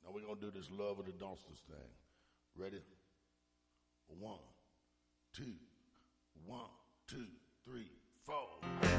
Now we're gonna do this love of the dancers thing. Ready? 1, 2, 1, 2, 3.